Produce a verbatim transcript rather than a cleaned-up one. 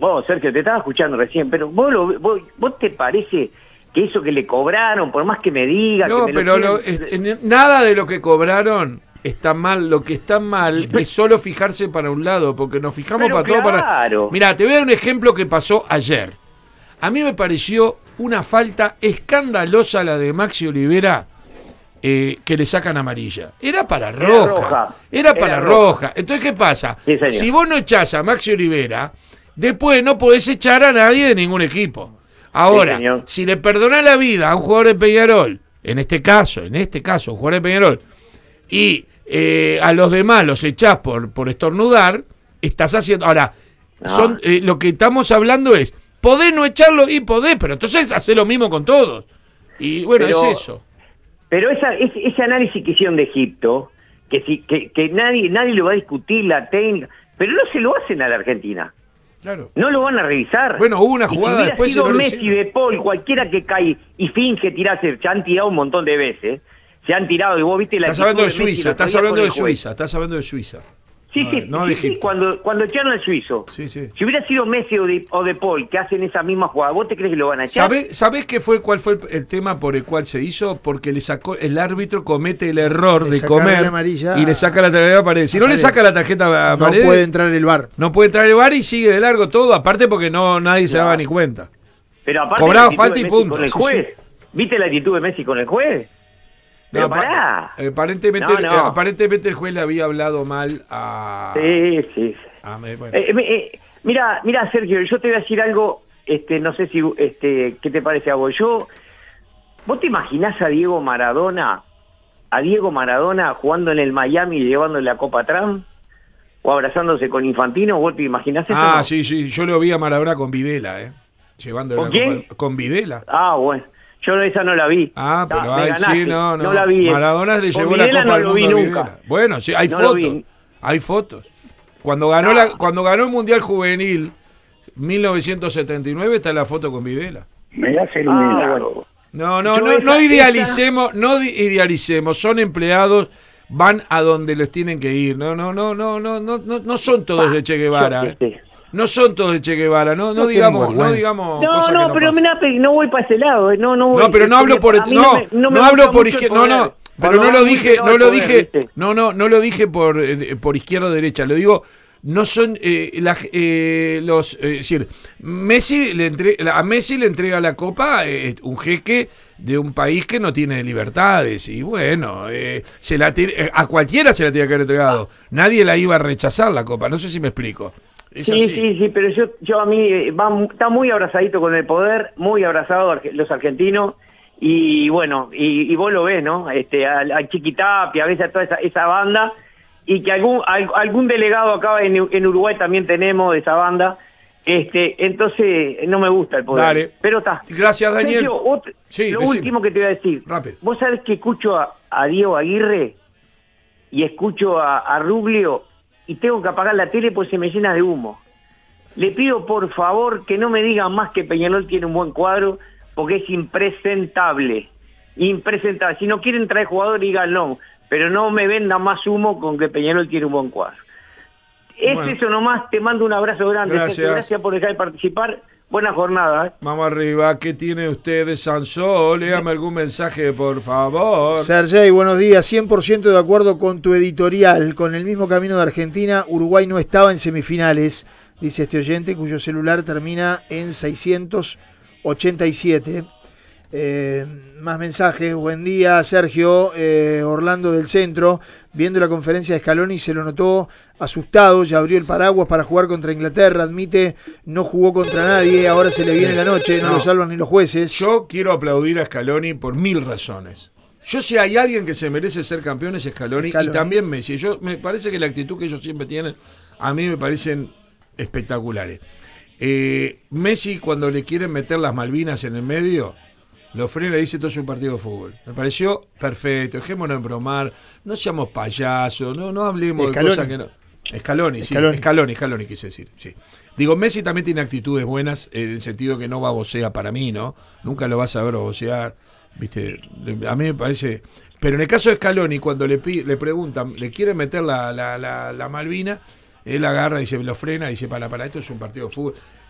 vos, Sergio, te estaba escuchando recién, pero vos, lo, vos, vos te parece que eso que le cobraron, por más que me diga... No, que me pero lo lo, es, nada de lo que cobraron está mal. Lo que está mal es solo fijarse para un lado, porque nos fijamos pero para claro. todo para... Mirá, te voy a dar un ejemplo que pasó ayer. A mí me pareció una falta escandalosa la de Maxi Olivera, eh, que le sacan amarilla. Era para roja. Era, roja. Era para Era roja. roja. Entonces, ¿qué pasa? Sí, si vos no echás a Maxi Olivera, después no podés echar a nadie de ningún equipo. Ahora, sí, si le perdonás la vida a un jugador de Peñarol, en este caso, en este caso, un jugador de Peñarol, y eh, a los demás los echás por, por estornudar, estás haciendo... Ahora, no. son eh, lo que estamos hablando es, podés no echarlo y podés, pero entonces hacé lo mismo con todos. Y bueno, pero, es eso. Pero esa, ese, ese análisis que hicieron de Egipto, que, si, que, que nadie, nadie lo va a discutir, la técnica, pero no se lo hacen a la Argentina. Claro. No lo van a revisar. Bueno, hubo una jugada y si después... sido Messi, De Paul, cualquiera que cae y finge tirarse, se han tirado un montón de veces, se han tirado, y vos viste la... Estás hablando de Suiza, estás hablando de Suiza, estás hablando de Suiza. Sí, no, sí, no sí, de sí, cuando, cuando echaron al suizo. Sí, sí. Si hubiera sido Messi o de, o de Paul que hacen esa misma jugada, ¿vos te crees que lo van a echar? ¿Sabés, ¿sabés qué fue, cuál fue el, el tema por el cual se hizo? Porque le sacó, el árbitro comete el error le de comer y le saca la tarjeta a Paredes. Si no Paredes. le saca la tarjeta a Paredes, no puede entrar el V A R. No puede entrar el V A R y sigue de largo todo, aparte porque no nadie se daba ni cuenta. Pero aparte cobraba falta y punto. Con el juez. Sí, sí. ¿Viste la actitud de Messi con el juez? Pero no, pará. Aparentemente, no, no. Eh, aparentemente el juez le había hablado mal a... Sí, sí. a bueno. eh, eh, mira, mira, Sergio, yo te voy a decir algo, este, no sé si, este, ¿qué te parece a vos? Yo, ¿vos te imaginás a Diego Maradona, a Diego Maradona jugando en el Miami y llevándole la Copa Trump? ¿O abrazándose con Infantino? ¿Vos te imaginás eso? Ah, no? sí, sí, yo lo vi a Maradona con Videla, ¿eh? Llevándole ¿Con la quién? Copa, con Videla. Ah, bueno. Yo esa no la vi. Ah, pero ahí sí, no, no. No la vi. Maradona le Con llevó Videla la Copa no al lo mundo vi a nunca. Videla. Bueno, sí, hay no fotos. Hay fotos. Cuando ganó no. la, cuando ganó el Mundial Juvenil mil novecientos setenta y nueve está la foto con Videla. Me hace el ah, milagro. Bueno. No, no, Yo no, esa, no idealicemos, esa... no idealicemos, son empleados, van a donde les tienen que ir. No, no, no, no, no, no, no, no son todos ah, de Che Guevara. Eh. Sí. No son todos de Che Guevara, no, no, no digamos, no digamos. No, cosas no, que no pero mira, no voy para ese lado, no, no voy. No, pero no hablo por, no, no, no, no hablo por izquierda, no, no, pero no lo dije, no lo dije, no, no, no lo dije por eh, por izquierda o derecha, lo digo. No son eh, la, eh, los, eh, es decir, Messi le entre, a Messi le entrega la copa eh, un jeque de un país que no tiene libertades y bueno, eh, se la eh, a cualquiera se la tiene que haber entregado, nadie la iba a rechazar la copa, no sé si me explico. Es sí, así. sí, sí, pero yo, yo a mí va, está muy abrazadito con el poder, muy abrazado los argentinos y bueno, y, y vos lo ves, ¿no? Este, a, a Chiquitapia, a veces a toda esa, esa banda. Y que algún algún delegado acá en, en Uruguay también tenemos de esa banda, este entonces no me gusta el poder. Dale. Pero está. Gracias, Daniel. Sergio, otro, sí, lo decime. último que te voy a decir. Rápido. Vos sabés que escucho a, a Diego Aguirre y escucho a, a Ruglio y tengo que apagar la tele porque se me llena de humo. Le pido por favor que no me digan más que Peñarol tiene un buen cuadro porque es impresentable. Impresentable. Si no quieren traer jugadores, díganlo. Pero no me vendan más humo con que Peñarol tiene un buen cuadro. Es bueno. Eso nomás, te mando un abrazo grande. Gracias. Gracias por dejar de participar. Buena jornada. ¿eh? Vamos arriba, ¿qué tiene usted de Sansó? Léame algún mensaje, por favor. Sergey, buenos días. cien por ciento de acuerdo con tu editorial. Con el mismo camino de Argentina, Uruguay no estaba en semifinales, dice este oyente, cuyo celular termina en seiscientos ochenta y siete. Eh, más mensajes. Buen día, Sergio. eh, Orlando del Centro, viendo la conferencia de Scaloni se lo notó asustado, ya abrió el paraguas para jugar contra Inglaterra, admite no jugó contra nadie, ahora se le viene la noche, no, no lo salvan ni los jueces. Yo quiero aplaudir a Scaloni por mil razones. Yo si hay alguien que se merece ser campeón es Scaloni, Scaloni. Y también Messi. Yo, me parece que la actitud que ellos siempre tienen a mí me parecen espectaculares. eh, Messi cuando le quieren meter las Malvinas en el medio lo frena y dice todo es un partido de fútbol. Me pareció perfecto, dejémonos de bromar, no seamos payasos, no, no hablemos Scaloni. de cosas que no. Scaloni, Scaloni. sí, Scaloni, Scaloni quise decir, sí. Digo, Messi también tiene actitudes buenas, en el sentido que no va a vocear para mí, ¿no? Nunca lo vas a ver vocear, viste, a mí me parece. Pero en el caso de Scaloni, cuando le pide, le preguntan, le quieren meter la, la, la, la Malvina, él agarra y se lo frena y dice, para, para, esto es un partido de fútbol.